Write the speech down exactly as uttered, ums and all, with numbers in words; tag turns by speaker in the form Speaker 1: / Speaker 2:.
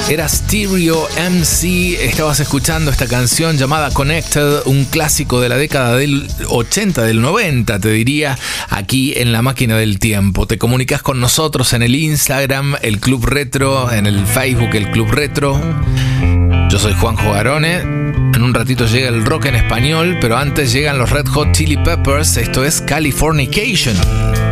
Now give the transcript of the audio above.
Speaker 1: Era Stereo M C. Estabas escuchando esta canción llamada Connected, un clásico de la década del ochenta, del noventa, te diría, aquí en La Máquina del Tiempo. Te comunicas con nosotros en el Instagram, el Club Retro, en el Facebook, el Club Retro. Yo soy Juanjo Garone. En un ratito llega el rock en español, pero antes llegan los Red Hot Chili Peppers. Esto es Californication.